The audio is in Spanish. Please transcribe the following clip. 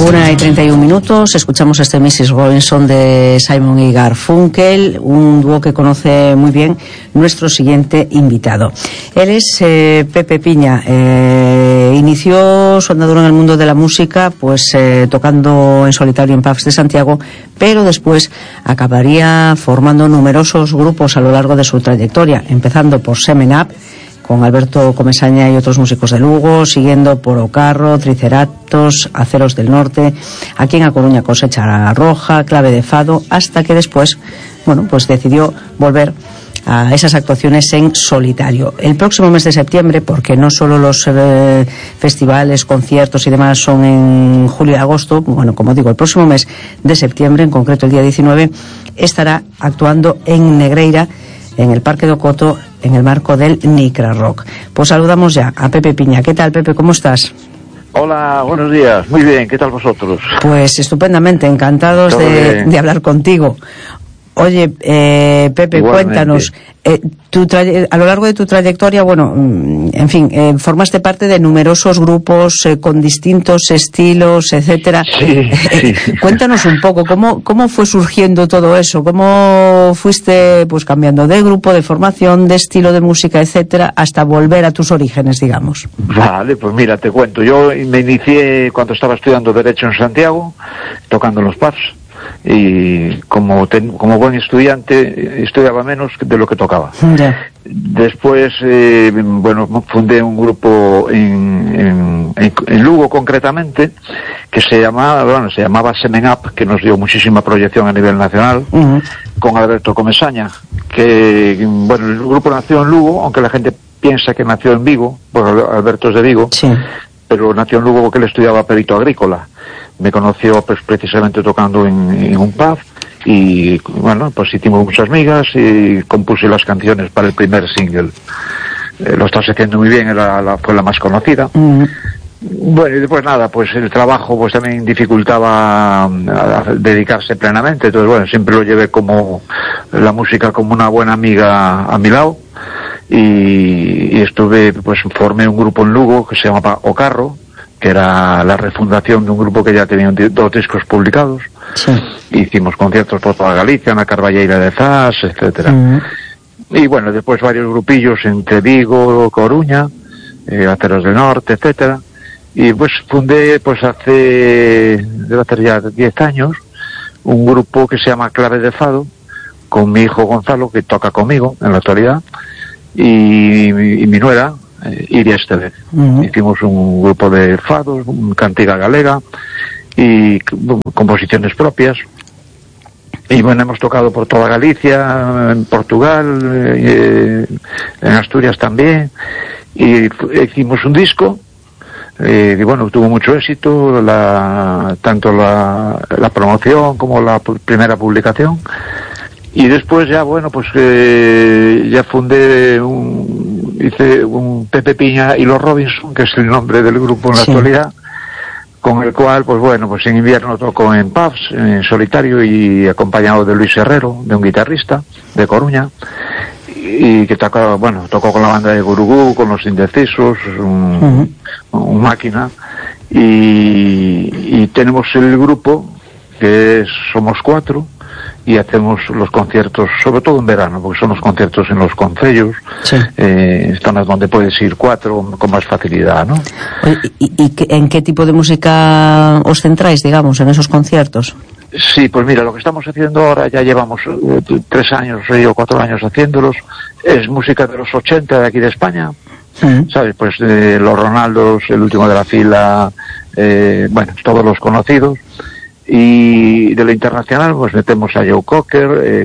1:31, escuchamos este Mrs. Robinson de Simon y Garfunkel, un dúo que conoce muy bien nuestro siguiente invitado. Él es Pepe Piña. Inició su andadura en el mundo de la música pues tocando en solitario en pubs de Santiago, pero después acabaría formando numerosos grupos a lo largo de su trayectoria, empezando por Semen Up, con Alberto Comesaña y otros músicos de Lugo, siguiendo por Ocarro, Triceratops, Aceros del Norte, aquí en A Coruña Cosecha Roja, Clave de Fado, hasta que después, pues decidió volver a esas actuaciones en solitario. El próximo mes de septiembre, porque no solo los festivales, conciertos y demás son en julio y agosto, como digo, el próximo mes de septiembre, en concreto el día 19, estará actuando en Negreira, en el Parque do Coto, en el marco del Nicra Rock. Pues saludamos ya a Pepe Piña. ¿Qué tal, Pepe? ¿Cómo estás? Hola, buenos días. Muy bien, ¿qué tal vosotros? Pues estupendamente, encantados de hablar contigo. Oye, Pepe, igualmente. Cuéntanos, a lo largo de tu trayectoria, formaste parte de numerosos grupos con distintos estilos, etcétera. Sí. Cuéntanos un poco, ¿cómo fue surgiendo todo eso? ¿Cómo fuiste pues cambiando de grupo, de formación, de estilo de música, etcétera, hasta volver a tus orígenes, digamos? Vale, pues mira, te cuento. Yo me inicié cuando estaba estudiando Derecho en Santiago, tocando en los pubs. Y como buen estudiante estudiaba menos de lo que tocaba. Yeah. Después fundé un grupo en Lugo concretamente que se llamaba Semen Up, que nos dio muchísima proyección a nivel nacional, con Alberto Comesaña, que el grupo nació en Lugo, aunque la gente piensa que nació en Vigo, porque Alberto es de Vigo, sí, pero nació en Lugo porque él estudiaba perito agrícola. Me conoció pues precisamente tocando en un pub y pues hicimos muchas migas y compuse las canciones para el primer single. Lo estás haciendo muy bien, fue la más conocida. Bueno, y después nada, pues el trabajo pues también dificultaba a dedicarse plenamente, entonces siempre lo llevé como la música como una buena amiga a mi lado y formé un grupo en Lugo que se llamaba Ocarro, que era la refundación de un grupo que ya tenía 2 discos publicados. Sí. Hicimos conciertos por toda Galicia, en la Carballeira de Zas, etcétera. Y después varios grupillos entre Vigo, Coruña, Aceros del Norte, etcétera. Y fundé debe hacer ya 10 años, un grupo que se llama Clave de Fado, con mi hijo Gonzalo, que toca conmigo en la actualidad, y mi nuera, Iria Estevez. Hicimos un grupo de fados, cantiga galega y composiciones propias. Y hemos tocado por toda Galicia, en Portugal, en Asturias también. Y hicimos un disco, tuvo mucho éxito, tanto la promoción como la primera publicación. Y después ya, ya fundé hice un Pepe Piña y los Robinson, que es el nombre del grupo en la actualidad, con el cual, en invierno toco en pubs, en solitario y acompañado de Luis Herrero, de un guitarrista de Coruña, y que tocó con la banda de Gurugú, con los Indecisos, un máquina, y tenemos el grupo, que somos 4, y hacemos los conciertos, sobre todo en verano, porque son los conciertos en los concellos, zonas donde puedes ir 4 con más facilidad, ¿no? ¿Y en qué tipo de música os centráis, digamos, en esos conciertos? Sí, pues mira, lo que estamos haciendo ahora, ya llevamos 3 años o 4 años haciéndolos, es música de los 80 de aquí de España, ¿sabes? Pues los Ronaldos, el último de la fila, todos los conocidos. Y de lo internacional metemos a Joe Cocker,